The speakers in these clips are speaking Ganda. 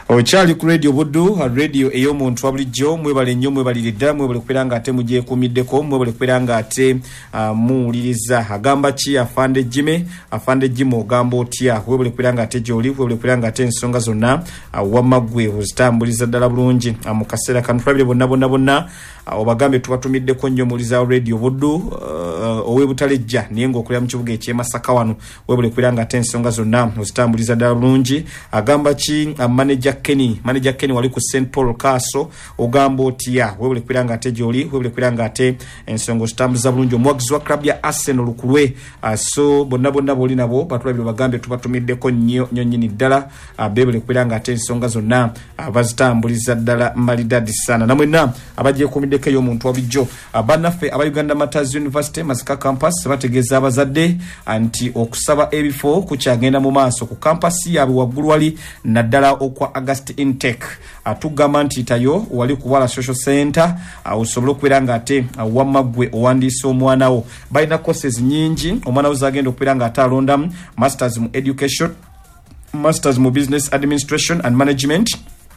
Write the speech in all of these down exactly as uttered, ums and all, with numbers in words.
Ochali ku radio Buddu, radio eyo muntu wabulijjo mwebale nnyo mwebalirira mwebale kupiranga ate mujye kumiddeko mwebale kupiranga ate uh, muwuliriza agamba ki afande Jimmy afande Jimmy ogamba otya webale kupiranga ate joli webale kupiranga ate ensonga zonna uh, wamagwe ozitambuliza ddala bulungi uh, mu kaseera kano twabire bonna bonna bonna uh, obagambe tubatumiddeko nnyo muliza radio Buddu uh, owebutalejja naye ng'okulira mu kibuga eky'e Masaka wano webale kupiranga ate ensonga zonna ozitambuliza ddala bulungi agamba ki uh, manager Kenny manager Kenny wali ku Saint Paul Kaso ogamba otya webule kwiranga ate joli webule kwiranga ate ensongo stambuza bulungi omwagizi wa club ya Arsenal lukulwe uh, so bonna bonna boli nabo batulabire bagambe tubatumiddeko nnyo nnyo nyini ddala uh, bebule kwiranga ate ensonga zonna uh, bazitambuliza ddala malidadi sana namwena abaje kumiddeko yo muntu wabijjo uh, banaffe aba Uganda Matters University Masaka campus bategeeza abazadde anti okusaba ebifo kukyagenda mu maaso ku campus yaabwe waggulu wali naddala okwa August intake atugamba nti tayo wali kuwala social center usobolo kwiranga ate wamagwe owandiisa omwana wo balina courses nyingi omwana wo zagenda okwiranga ate alonda masters mu education masters mu business administration and management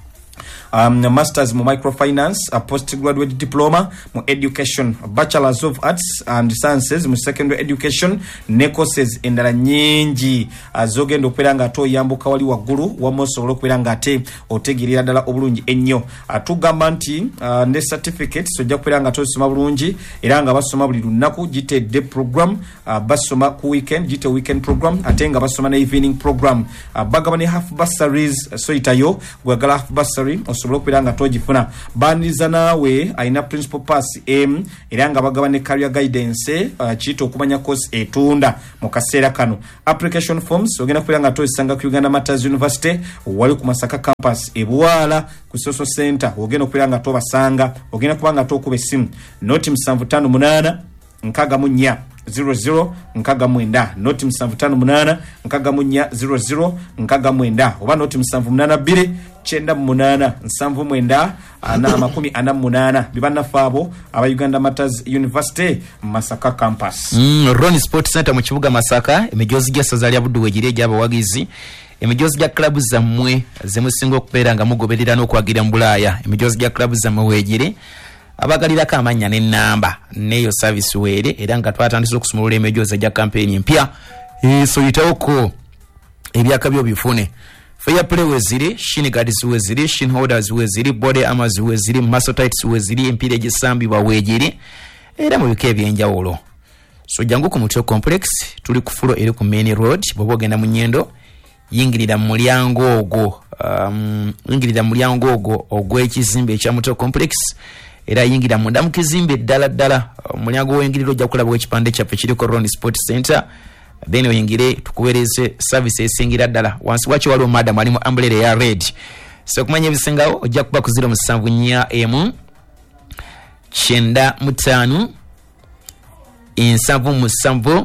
Um, masters mu microfinance, a postgraduate diploma mu education, bachelors of arts and sciences mu secondary education, ne courses endala nyingi azogenda okwiranga ate oyambuka wali waggulu wamosobola okwiranga ate otegeerera ddala obulungi ennyo atugamba nti uh, ne certificates ojja kwiranga ate osoma bulungi era nga basoma buli lunaku gitedde program uh, basoma ku weekend gite weekend program ate nga basoma ne evening program uh, bagaba ne half bursaries uh, so itayo gwagala half bursary osobola okwiranga togifuna bandiza naawe alina principal pass M era nga bagaba ne career guidance uh, kiyita okumanya course etunda mu kaseera kano application forms ogenda kwiranga tozisanga ku Uganda Matters University wali ku Masaka campus ebuwala ku social center ogenda kwiranga tobasanga ogenda kubanga tokuba essimu noti musanvu ttaano munaana nkaga mu nnya zero zero nkaga mwenda noti musanvu ttaano munaana nkaga mu nnya zero zero nkaga mwenda oba noti musanvu munaana bbiri kyenda munaana nsanvu mwenda ana makumi ana munaana bibanna faabo aba Uganda Matters University Masaka campus. Mm, Ron Sport Center mu kibuga Masaka emijozi gya saza lya Buddu wegire gyaba wagizi emijozi gya club zammwe zemusinga okubeera nga mugoberera n'okwagira mu Bulaaya emijozi gya club zammwe wegire abagalira kamanya ne namba neyo service were era nga twatandise okusumulula emejozi gya campaign mpya eso yitawoko ebyakabyo bifune fair play weziri shin guards weziri shin holders weziri body armors weziri muscle tights weziri empire gisambi ba wejiri era mu bike byenjawulo so jangu ku Mutyo complex tuli ku fulo eri ku main road bobo genda mu Nyendo yingirira mu mulyango ogwo um yingirira mu mulyango ogwo ogw'ekizimbe ekya Mutyo complex era yingira munda mu kizimbe ddala ddala mulyango w'engiriro ojja kulaba ekipande kyaffe kiriko Ron Sport Center then oyingire tukuweereze service esingira ddala wansi wakyo waliwo madam ali mu umbrella ya red so kumanya ebisingawo ojja kuba ku zero musanvu nnya emu kyenda mu ttaano ensanvu musanvu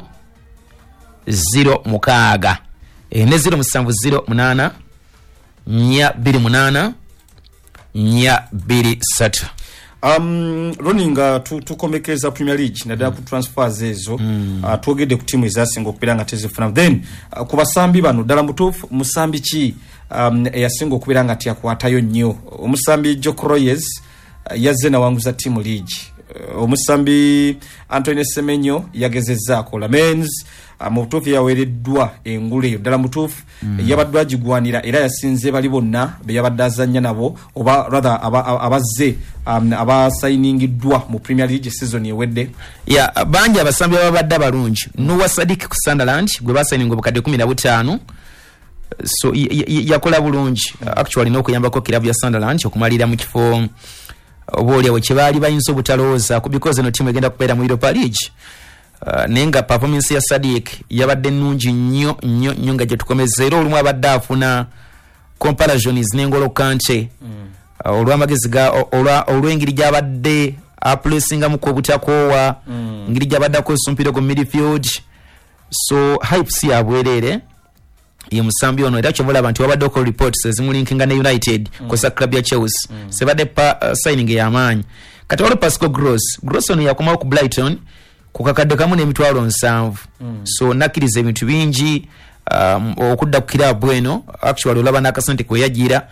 zero mukaaga ne zero musanvu zero munaana nnya bbiri munaana nnya bbiri ssatu. Um runninga tukomekeza tu Premier League nadala mm. ku transfers ezo mm. uh, tuogedde ku timu ezasinga okubiranga tezifuna then uh, ku basambi bano dala mutuufu musambi ki um, eyasinga okubiranga ati akwatayo nnyo omusambi Jokroyes uh, yazze na wanguza timu league uh, omusambi Anthony Semenyo yagezezzaako Lamens uh, mu butuufu yaweereddwa engule eyo ddala mutuufu mm. yabadde agigwanira era yasinze bali bonna be yabadde azannya nabo oba rather abazze um, aba signingiddwa mu Premier League season ewedde ya yeah, banja abasambi babadde balungi mm. Noah Sadik ku Sunderland gwe basayininga obukadde kumi na butaano so yakola bulungi mm. actually n'okuyambako kilabu ya Sunderland okumalira mu kifo obole we kibali bayinza obutalooza ku because no team egenda kubeera mu Europa League uh, nenga performance ya Sadik yabadde nnungi nnyo nnyo nnyo nga gye tukomeza era olumu abadde afuna comparisons n'Engolo Kante mm. uh, olw'amagezi ga olw'engeri gy'abadde apulesinga mu kwobutakoowa mm. ngeri gy'abadde akozesa omupiira ku midfield so hype si yabwerere ye musambi ono era kyobola abantu babadde ko reports ezimulinkinga ne United mm. kosa club ya Chelsea mm. sebadde pa uh, signing ya maanyi kati wale Pascal Gross Gross ono yakomawo ku Brighton kukakadde kamu n'emitwalo nsanvu mm. so nakiriza ebintu bingi um, okudda ku club eno actually olaba n'akasente kwe yagira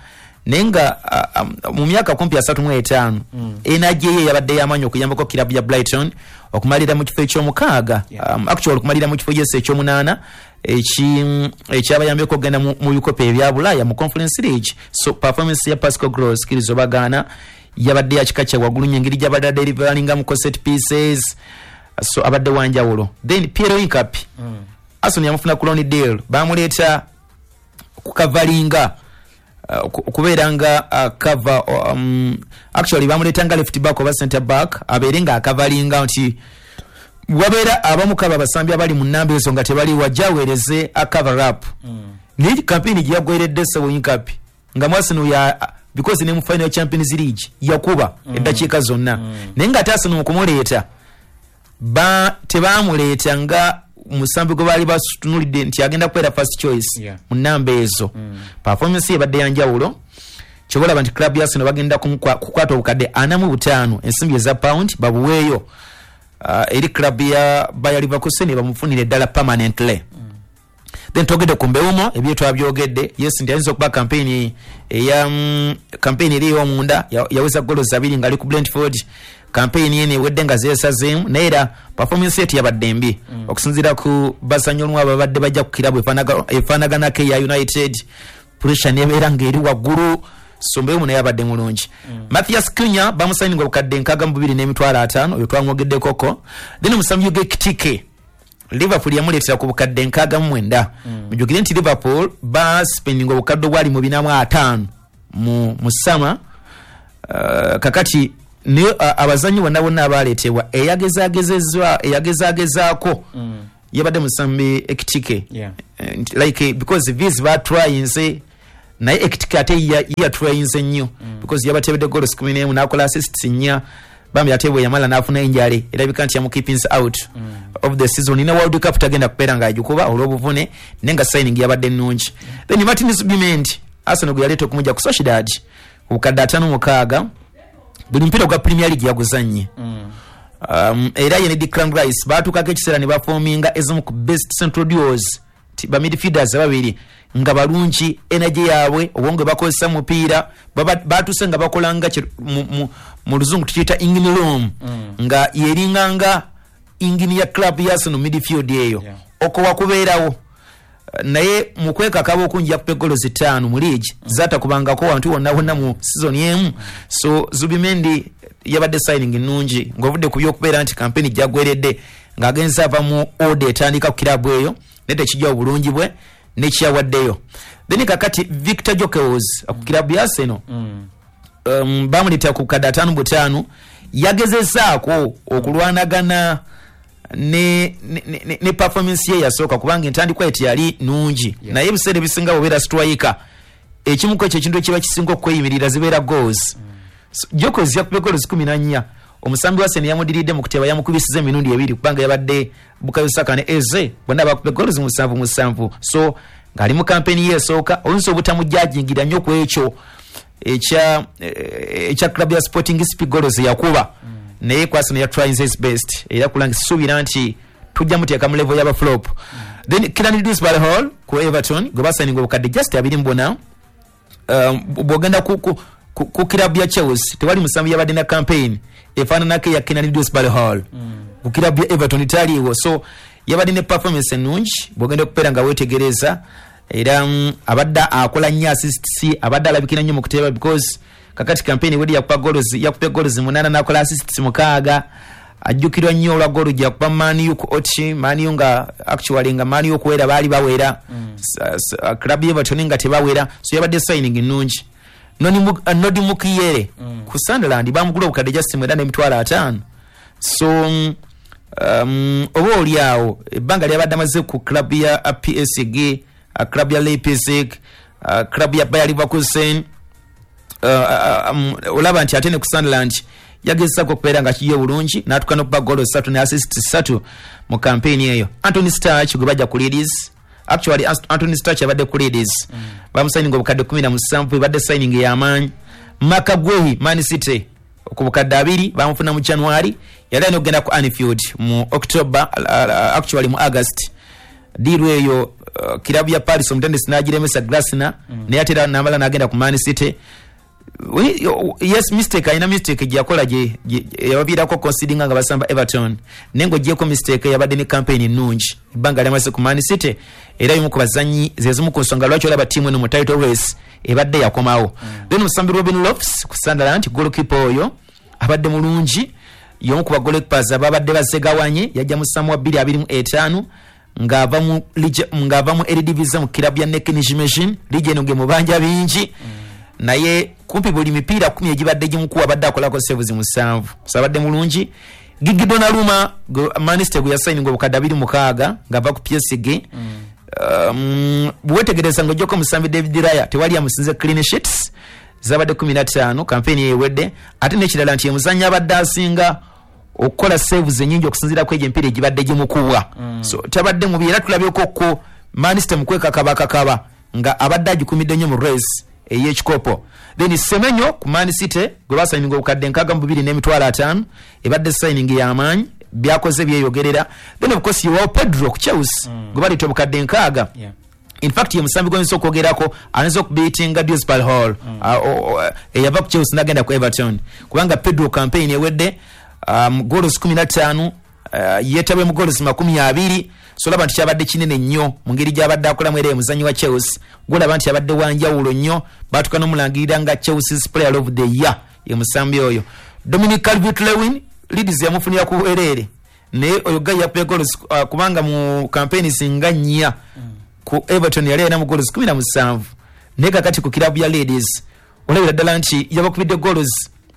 nenga uh, um, mu myaka kumpi asatu mu etaano mm. energy ye yabadde yamanyi okuyambako club ya Brighton okumalira mu kifo eky'omukaaga yeah. um, actually okumalira mu kifo yese eky'omunaana echi ekyabayambeko okugenda mu, mu bikopo ebya Bulaya mu Conference League. So performance ya Pascal Gross kirizo bagana yabadde yakika kya waggulu nnyo engeri gyabadde deliveringa mu set pieces, so abadde wanjawulo. Then Piero Incapi mm. Arsenal yamufuna ku loan deal bamuleeta kukavalinga uh, kubeeranga uh, cover um, actually bamuleetanga left back oba center back abeerenga akavalinga nti wabeera abamukaba basambi abali mu nnamba ezo nga tebali wajaweereze a cover up mm. ni campaign gyagweredde Sebo Incapi nga Arsenal ya because ne mu final Champions League yakuba mm. eddakiika zonna mm. naye nga Arsenal okumuleeta ba tebamuleeta nga musambi gwe bali basutunulidde nti agenda kwera first choice yeah. mu nnamba ezo mm. performance ye badde yanjawulo kyobola banti club ya Arsenal bagenda kukwata obukadde ana mu butaano ensimbi eza pound babuweeyo uh, eri club ya Bayer Leverkusen bamufunire ddala permanently mm. then togedde ku mbewumo ebyo twabyogedde yes ndi ayinza okuba campaign eya um, campaign eri y'omunda yaweza golo zabiri ngali ku Brentford campaign yene wedde nga zeesazemu naera performance yeti yabadde mbi mm. okusinzira ku bazanyo lwa babadde bajja ku kirabu efanaga efanagana ke ya United pressure nebeera ngeri waggulu sombe mu naye abadde mulungi mm. Matthias Cunha bamusayininga obukadde nkaga mu bibiri n'emitwalo ataano oyo twamwogedde koko then musamyu ge Kitike Liverpool yamuleetera ku bukadde nkaga mu mwenda mujugire mm. nti Liverpool ba spending obukadde bwali mu binamu ataano mu musama uh, kakati ne uh, abazanyi bonna bonna abaleetebwa eyagezagezezwa eyagezagezaako mm. yabadde musambi Ekitike yeah. uh, like because these were trying say naye Ekitike ate ya, ya trying nnyo mm. because yabatebedde goals kumi n'emu n'akola assists nnya bambi ate bwe yamala n'afuna injale erabika nti yamukeepings out mm. of the season ina World Cup tagenda kubeera ng'agikuba olw'obuvune nenga signing yabadde nnungi mm. then Martin Zubimendi Arsenal gwe yaleeta okumujja ku Sociedad obukadde ataano mukaaga buli mpira gwa Premier League yaguzannye mm. um, era ye ne Declan Rice baatukako ekiseera ne baforminga ezimu ku best central duos ba midfielders ababiri nga balungi energy yaabwe obwonge bakozesa mupiira baatuse nga bakolanga mu luzungu tukiyita engine room mm. nga yeringanga engine ya club ya Arsenal midfield eyo yeah. okowa kubeerawo naye mukweka kabo kunja kupe golo zitaano mu league mm. zata kubangako wantu wonna wonna mu season yemu mm. so Zubimendi yabadde signing nnungi ng'ovudde ku by'okubeera nti campaign gyagweredde ng'agenza ava mu order etandika ku kirabu eyo nete kijja obulungi bwe nekyawaddeyo then kakati Victor Gyökeres ku kirabu ya Arsenal mm. um, bamuleeta ku kada ataano butaano yagezezaako okulwanagana ne ne, ne, ne performance ye yasooka kubanga entandikwa eti yali nungi yeah. naye ebiseera ebisinga bobeera striker ekimuko ekyo ekintu ekiba kisinga okweyimirira zibeera goals mm. so, Gyökeres yakubye goals kumi na nnya omusambi wa Arsenal yamudiridde mu kuteba yamukubisiza emirundi ebiri kubanga yabadde Bukayo Saka ne Eze bonna bakubye goals musanvu musanvu so ngali mu campaign ye esooka oyinza obutamujjajingira nnyo ku ekyo ekya ekya club ya Sporting C P goals yakuba mm. naye kwa Arsenal ya trying his best era kulanga suubira nti tujja muteeka mu level y'aba flop mm. then Kilani Dewsbury Hall ku Everton gwe basayininga obukadde just abiri mbona um, bwogenda ku, ku, ku, ku club ya Chelsea tewali musambi yabadde na campaign efaananako ya Kilani Dewsbury Hall mm. ku club ya Everton italiiwo so yabadde ne performance ennungi bwogenda okubeera nga weetegereza era um, abadde akola nnyo assists abadde alabikira nnyo mu kuteeba because kakati campaign wedi yakupa goals yakupa goals munana n'akola assists mukaaga ajjukirwa nnyo olwa goal gyakupa Man U ku Ochi Man U nga actually nga Man U okuwera baali bawera mm. club y'Everton nga tebawera so yabadde signing ennungi Nodi Mukiyere mm. ku Sunderland bamugula obukadde just mwenda n'emitwalo ataano so um, oba oli awo ebbanga lyabadde amaze ku club ya P S G a club ya Leipzig a club ya Bayer Leverkusen uh, um, olaba nti atene ku Sunderland yagezako okubeera nga kiyo bulungi n'atuuka n'okuba goal ssatu ne assist ssatu mu campaign eyo. Anthony Starch gwe bajja ku Leeds actually Anthony Starch yabadde ku Leeds mm. bamusayininga obukadde kumi na musanvu badde signing y'amaanyi. Makagwehi Man City ku bukadde abiri bamufuna mu January yali alina okugenda ku Anfield mu October uh, actually mu August diru eyo uh, kilabu ya Paris omutendesi n'agiremesa Glasner mm. naye atera n'amala n'agenda ku Man City. We, yes mistake ayina mistake gyakola gye yabaviirako conceding nga basamba Everton nengo gyeko mistake yabadde ne campaign ennungi ebbanga lyamase ku Man City era yimu ku bazanyi zezimu ku nsonga lwaki olaba tiimu eno mu title race ebadde yakomawo mm. then musambi Robin Loftus ku Sunderland goalkeeper oyo abadde mulungi yomu ku ba goalkeepers ababadde bazegawanye yajja mu Samuel bbiri abiri mu etaano ngava mu ngava mu Eredivisie mu kilabu ya Nekenijimejin ligeno nge mubanja bingi mm. naye kumpi buli mipiira kumi egibadde gimuku abadde akolako sevuzi musanvu sabadde mulungi. Gigi Donnarumma Man City ya signing obukadde abiri mukaaga ngava ku P S G mm. um, buwetegereza ngo joko musambi David Raya tewali amusinze clean sheets zabadde kumi na ttaano campaign yewedde ate n'ekirala nti emuzanya abadde asinga okukola saves ennyingi okusinziira ku egyo empiira egibadde gimukuwa mm. so tabadde mubi era tulabyeko ko Man City mukweka kabaka kaba nga abadde agikumidde nnyo mu race ey'ekikopo. Then Semenyo ku Man City gwe basayininga obukadde nkaaga mu bibiri n'emitwalo ataano ebadde signing y'amaanyi byakoze byeyogerera. Then of course Joao Pedro ku Chelsea mm. gwe bali obukadde nkaaga yeah. in fact ye musambi gwenso okwogerako anza okubeatinga Dewsbury Hall mm. uh, uh, eyava ku Chelsea n'agenda ku Everton kubanga Pedro campaign ewedde um, goals kumi na ttaano uh, yetabwe mu goals makumi abiri so laba nti kyabadde kinene nnyo mu ngeri gy'abadde akolamu era emuzanyi wa Chelsea golaba nti abadde wanjawulo nnyo baatuka n'omulangirira nga Chelsea's player of the year ye musambi oyo. Dominic Calvert-Lewin Leeds yamufunira ku bwereere naye oyo ga yakuba goals uh, kubanga mu campaign singa nnya mm. ku Everton yali alina mu goals kumi na musanvu naye kakati ku kilabu ya Leeds olabira ddala nti yabakubidde goals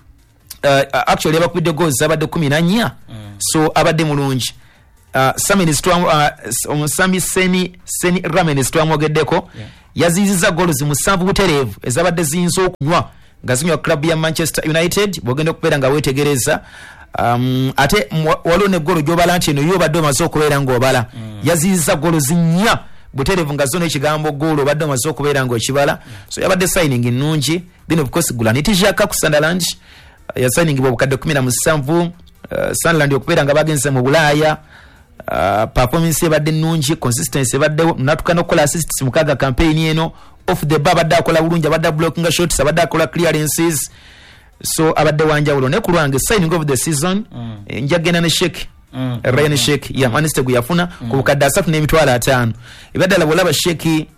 uh, actually yabakubidde goals zabadde kumi na nnya mm. so abadde mulungi. Uh, Samini Stwa omusambi uh, Seni Seni Ramen Stwa mogeddeko yeah. yaziziza goals musanvu buterevu ezabadde ziyinza okunywa nga zinywa club ya Manchester United bogenda okubeera nga wetegereza um, ate waliwo ne goal gyobala nti eno yobadde omaze okubeera ng'obala mm. yaziziza goals nnya buterevu nga zona ekigambo goal obadde omaze okubeera ng'okibala yeah. so yabadde signing ennungi. Then of course Granit Xhaka ku Sunderland uh, ya signing bobukadde kumi na musanvu uh, Sunderland okubeera nga bagenze mu Bulaaya. Uh, performance ebadde nnungi consistency ebadde natuka nokola assists mukaga campaign eno off the bar abadde akola bulungi abadde blocking shots abadde akola clearances so abadde wanjawulo ne kulwange signing of the season mm. njagenda ne Sheikh mm. Ryan mm. Sheikh ya Man City yafuna mm. ku bukadde asatu n'emitwalo ataano ebadde labolaba Sheikh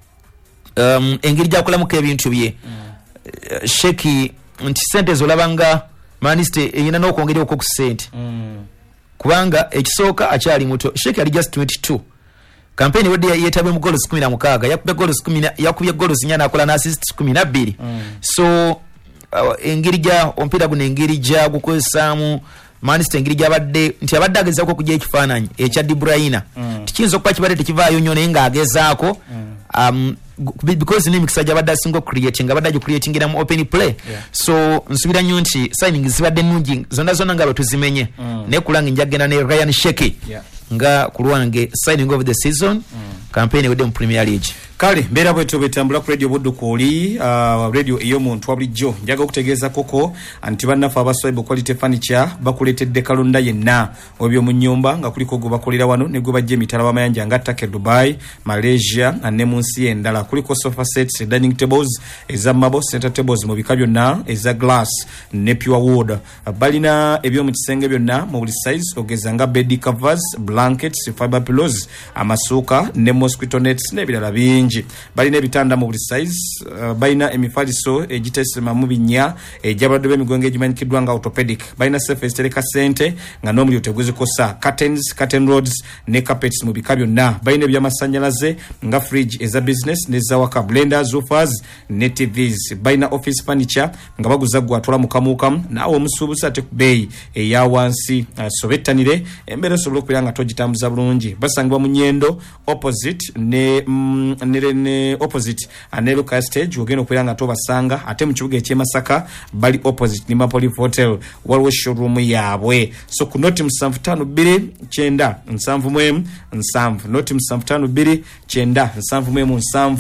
um, engeri gyakolamu ebintu bye mm. uh, Sheikh nti sente zolabanga Man City eyina n'okwongera okwo ku sente mm. kubanga ekisooka akyali muto Sheikh ali just twenty-two campaign wedde yetabwe mu goals kumi na mukaaga yakubye goals kumi na yakubye goals nnya nakola na assists kumi na bbiri mm. so uh, engeri gya ompira guno engeri gya gukozesaamu Man City engeri gyabadde nti abadde agezaako okujja ekifaananyi ekya De Bruyne mm. tikiyinza okuba kibadde tekivaayo nnyo naye ng'agezaako mm. um, because n'emikisa gyabadde asinga creating abadde agicreatingira mu open play yeah. so nsubira nnyo nti signing zibadde nnungi zonna zonna nga bwe tuzimenye mm. naye kulanga njagenda ne Ryan Sheikh yeah. nga ku lwange signing of the season mm. campaign ewedde mu Premier League. Kale mbera bwetu betambula ku radio budduko oli uh, radio ey'omuntu wabulijjo njaga okutegeeza koko anti bannafu abaswaibu quality furniture bakuleetedde kalonda yenna obyo mu nnyumba nga kuliko gwe bakolera wano ne gwe bajja emitala w'amayanja nga Turkey, Dubai, Malaysia ne mu nsi endala kuliko sofa sets, dining tables eza mabo, center tables mu bika byonna eza glass ne pure wood uh, balina eby'omu kisenge byonna mu buli size ogeza nga bed covers, blankets, fiber pillows, amasuuka ne mosquito nets n'ebirala bingi. Balina ebitanda mu buli size uh, balina emifaliso egitesema mu binnya ejabadde b'emigongo egimanyikiddwa nga orthopedic balina surface tereka sente nga n'omuliro teguzikosa curtains, curtain rods ne carpets mu bika byonna balina ebyamasannyalaze nga fridge eza business n'eza waka blenders, woofers ne T Vs balina office furniture nga baguza gwatula mu kamuukamu naawe omusuubuzi ate ku bbeeyi eya wansi uh, sobettanire embeera osobola okubeera nga togitambuza bulungi basangibwa mu Nyendo opposite ne mm, ne opposite aneluka stage ogenda okubeera nga tobasanga ate mu kibuga eky'e Masaka bali opposite ne Mapolive Hotel waliwo showroom yaabwe so ku noti musanvu ttaano bbiri kyenda nsanvu mu emu nsanvu noti musanvu ttaano bbiri kyenda nsanvu mu emu nsanvu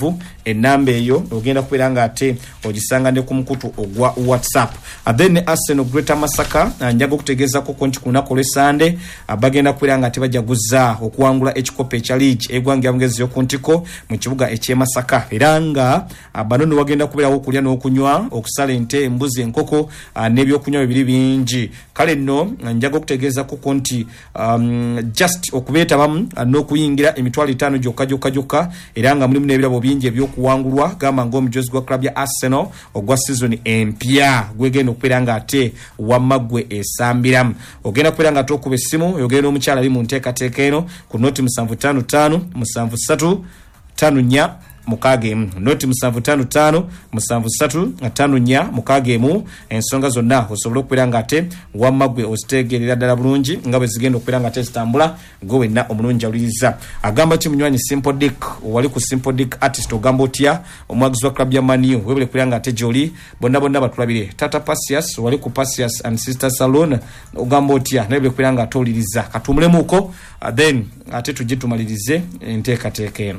enamba eyo ogenda kubeera nga ate ogisanga ne ku mukutu ogwa WhatsApp. And then Arsenal Greater Masaka njaga okutegeeza ko konti ku lunaku lw'Essande bagenda kubeera nga tebajaguza okuwangula ekikopo ekya league egwange amugezi yokuntiko mu kibuga eky'e Masaka era nga bano no bagenda kubeerawo okulya n'okunywa okusala ente embuzi enkoko n'ebyokunywa bibiri bingi. Kale nno njaga okutegeeza ko konti um, just okubeetabamu n'okuyingira emitwalo etaano gyokka gyokka gyokka era nga mulimu n'ebirabo bingi ebyokuwangulwa gamba ng'omujozi gwa club ya Arsenal ogwa season empya gwegenda okubeera nga ate wamaggwe esambiramu. Ogenda kubeera nga tokuba essimu oyogenda omukyala ali mu nteekateeka eno ku noti musanvu ttaano ttaano musanvu ssatu ttaano nnya mukaaga emu noti musanvu ttaano ttaano musanvu ssatu ttaano nnya mukaaga emu. Ensonga zonna osobola okubeera nga ate wamaggwe ozitegeerera ddala bulungi nga bwe zigenda okubeera nga ate zitambula gwe wenna omulungi awuliriza. Agamba ki munywanyi Simple Dick wali ku Simple Dick artist ogamba otya omwagizi wa club ya Man U webule kubeera nga ate gy'oli bonna bonna batulabire. Tata Pasias wali ku Pasias and Sister Salon ogamba otya nebule kubeera nga ate owuliriza katumulemuuko uh, then ate tujje tumalirize enteekateeka eno.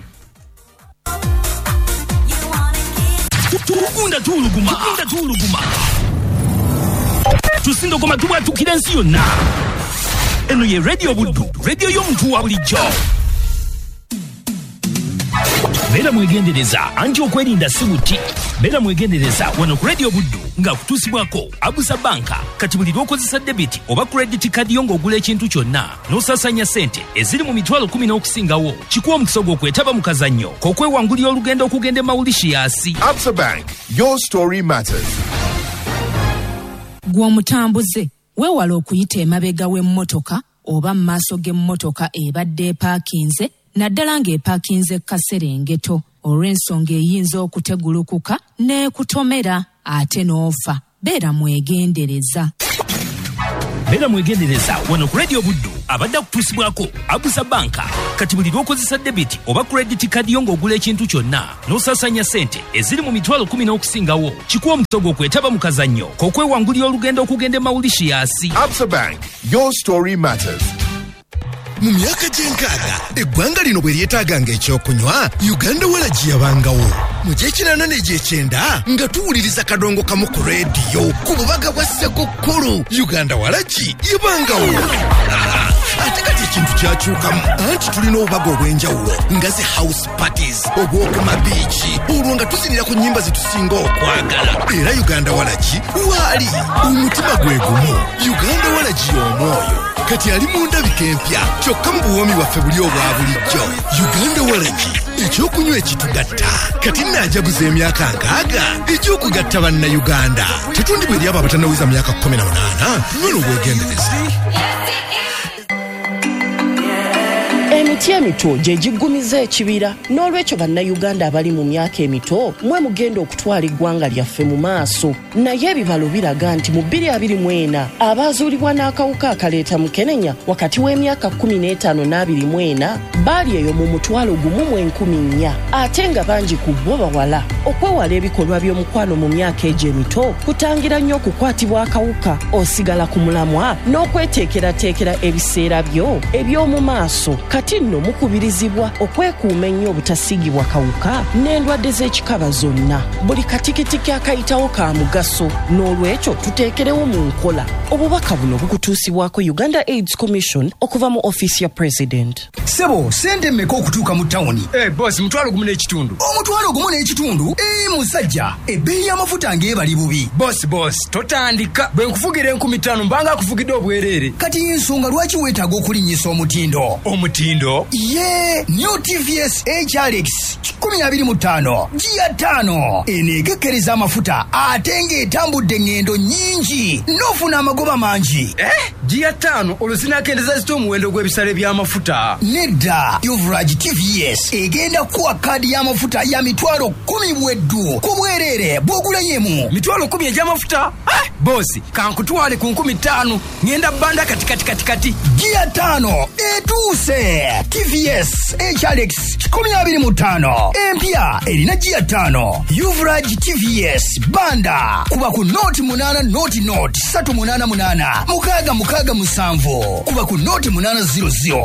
Tukunda tuluguma tukunda tuluguma tusindo koma tuba tukira nsi yonna. Eno ye radio Buddu, radio y'omuntu wa bulijjo. Bera mwegendereza anti okwerinda si buti. Bera mwegendereza wano ku radio Buddu nga kutusibwako Abusa Banka kati buli lw'okozesa debit oba credit card yo ng'ogula ekintu kyonna n'osasanya ssente eziri mu mitwalo kumi n'okusingawo kikuwa omukisa gw'okwetaba mu kazannyo k'okwewangulira olugendo okugenda e Mauritius. Absa Bank, your story matters. Gw'omutambuze weewala okuyita emabega w'emmotoka oba mu maaso g'emmotoka ebadde epaakinze naddala ng'epaakinze Kaserengeto olw'ensonga eyinza okutegulukuka n'ekutomera ate n'ofa. Beera mwegendereza. Beera mwegendereza wano ku radio Buddu abadde kutusibwako Abusa Banka kati buli lw'okozesa debit oba credit card yo ng'ogula ekintu kyonna n'osasanya ssente eziri mu mitwalo kumi n'okusingawo kikuwa omukisa gw'okwetaba mu kazannyo k'okwewangulira olugendo okugenda e Mauritius. Absa Bank, your story matters. Mu myaka gy'enkaaga eggwanga lino bwe lyetaaganga ekyokunywa Uganda Walagi yabangawo mu gy'ekinaana n'egy'ekyenda nga tuwuliriza kadongo kamu ku reediyo ku bubaga bwa Ssekukkulu Uganda Walagi yabangawo. Ate kati ekintu kyakyukamu anti tulina obubaga obw'enjawulo nga zi house parties obw'okuma biiki olwo nga tuzinira ku nnyimba zitusinga okwagala era Uganda Walagi waali omutima gwe gumu. Uganda Walagi y'omwoyo kati ali mu ndabika empya kyokka mu buwoomi waffe buli obwa bulijjo. Uganda Walagi ekyokunywa ekitugatta kati naajaguza emyaka nkaaga ekyokugatta bannayuganda. Tetundibwa eri abo abatannawiza myaka kumi na munaana tunywe n'obwegendereza. Emiti emito gye giggumiza ekibira n'olwekyo bannayuganda abali mu myaka emito mwe mugenda okutwala eggwanga lyaffe mu maaso. Naye ebibalo biraga nti mu bbiri abiri mu ena abaazuulibwa n'akawuka akaleeta mukenenya wakati w'emyaka kkumi n'etaano n'abiri mu ena baali eyo mu mutwalo gumu mu enkumi nnya ate nga bangi ku bo bawala. Okwewala ebikolwa by'omukwano mu myaka egyo emito kutangira nnyo okukwatibwa akawuka osigala ku mulamwa n'okweteekerateekera ebiseera byo eby'omu maaso. Kati nno mukubirizibwa okwekuuma ennyo obutasiigibwa kawuka n'endwadde z'ekikaba zonna. Buli katikitiki akayitawo ka mugaso n'olwekyo tuteekerewo mu nkola. Obubaka buno bukutuusibwako Uganda AIDS Commission okuva mu ofiisi ya President. Sebo, sente mmeka okutuuka mu tawuni? Eh, boss, mutwalo gumu n'ekitundu. Omutwalo gumu n'ekitundu? Eh, musajja, ebbeeyi y'amafuta ng'ebali bubi. Boss, boss, totandika. Bwe nkufugira enkumi ttaano mbanga akufugidde obwereere. Kati ensonga lwaki weetaaga okulinnyisa omutindo? Omutindo? Ye, New T V S H R X kumi abiri mu ttaano Gia ttaano eneekekkereza amafuta ate ng'etambudde ngendo nnyingi n'ofuna amagoba mangi. Eh, Gia ttaano olwo zinaakendeza zita omuwendo gw'ebisale by'amafuta. Nedda, Uvrage T V S egenda kuwa kaadi y'amafuta ya mitwalo kumi bweddu ku bwereere bw'ogulanyemu. Mitwalo kumi egy'amafuta? Eh, bosi, kankutwale ku nkumi ttaano ngenda banda kati kati kati kati. Gia ttaano etuuse. T V S H R X kumi abiri mu ttaano empya erina Gia ttaano. Uvrage T V S banda kuba ku noti munaana noti noti ssatu munaana munaana mukaaga mukaaga musanvu kuba ku noti munaana ziro ziro